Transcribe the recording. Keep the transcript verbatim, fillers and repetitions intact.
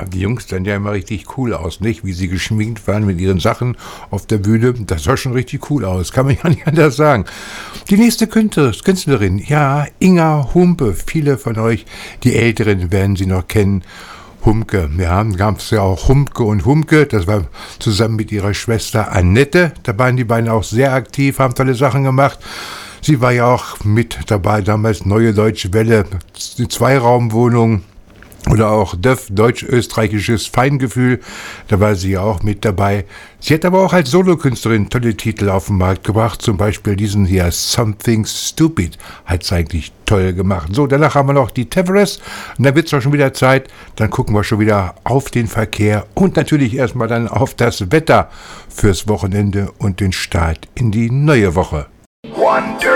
Ja, die Jungs sahen ja immer richtig cool aus, nicht? Wie sie geschminkt waren mit ihren Sachen auf der Bühne. Das sah schon richtig cool aus, kann man ja nicht anders sagen. Die nächste Künstler- Künstlerin, ja, Inga Humpe. Viele von euch, die Älteren, werden sie noch kennen. Humke, ja, gab es ja auch Humke und Humke, das war zusammen mit ihrer Schwester Annette. Da waren die beiden auch sehr aktiv, haben tolle Sachen gemacht. Sie war ja auch mit dabei, damals Neue Deutsche Welle, die Zweiraumwohnung. Oder auch D Ö F, deutsch-österreichisches Feingefühl, da war sie ja auch mit dabei. Sie hat aber auch als Solokünstlerin tolle Titel auf den Markt gebracht, zum Beispiel diesen hier, Something Stupid, hat sie eigentlich toll gemacht. So, danach haben wir noch die Tavares und dann wird es auch schon wieder Zeit, dann gucken wir schon wieder auf den Verkehr und natürlich erstmal dann auf das Wetter fürs Wochenende und den Start in die neue Woche. Wonder.